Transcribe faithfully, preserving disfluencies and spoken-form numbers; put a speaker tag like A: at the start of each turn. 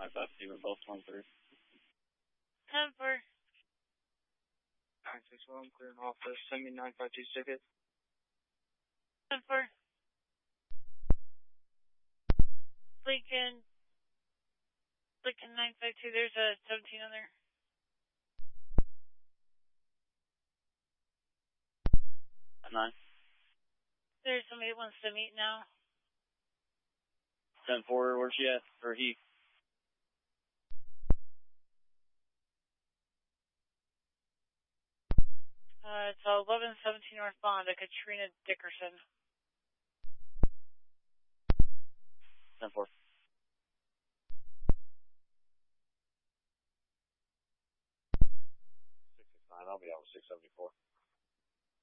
A: nine five two, we're both twenty-three.
B: ten four.
C: nine six one, clearing office, send me nine five two ticket.
B: ten four. Lincoln. Lincoln nine five two, there's a seventeen on there.
A: nine.
B: There's somebody that wants to meet now.
A: ten four, where's she at? Or he?
B: Uh, it's eleven seventeen North Bond, a Katrina Dickerson.
A: ten four. six six nine, I'll be out with six seventy-four.